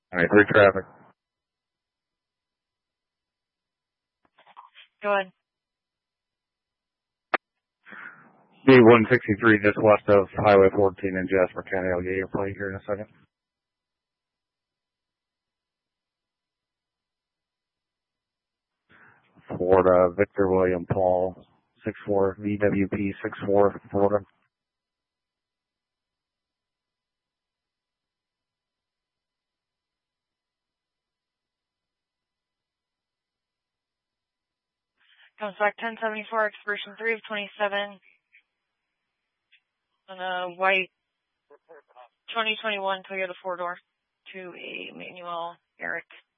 All right, 3 traffic. Go ahead. B-163 just west of Highway 14 in Jasper County. I'll get your plate here in a second. Florida, Victor William Paul, 64, VWP 64, Florida. Comes back 1074, expiration 3 of 27. On a white 2021 Toyota 4-door to a manual Eric.